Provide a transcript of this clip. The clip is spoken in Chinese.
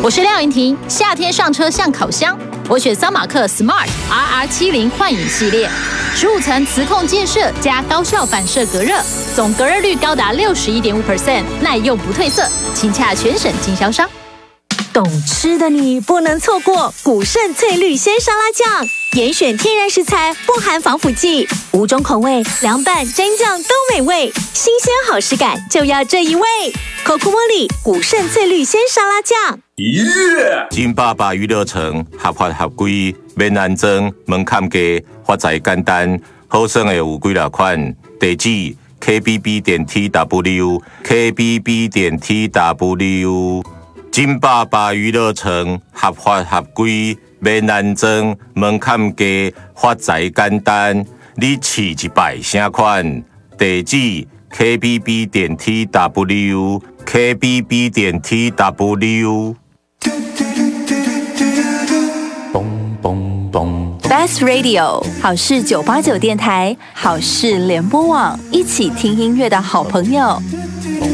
我是廖云婷，夏天上车像烤箱，我选桑马克 Smart RR70幻影系列，15层磁控建设加高效反射隔热，总隔热率高达61.5%，耐用不褪色，请洽全省经销商。 懂吃的你不能错过古胜翠绿鲜沙拉酱，严选天然食材，不含防腐剂，5种口味，凉拌、蘸酱都美味，新鲜好食感就要这一味。Coco Molly 古胜翠绿鲜沙拉酱。 金爸爸娱乐城合法合规，免安装，门槛低，发财简单，好耍的有几多款，地址 KBB.TW KBB.TW。金爸爸娱乐城合法合规，免安装，门槛低，发财简单。你试一摆啥款？地址 KBB.TW KBB.TW。 Best Radio 好事989电台，好事联播网，一起听音乐的好朋友。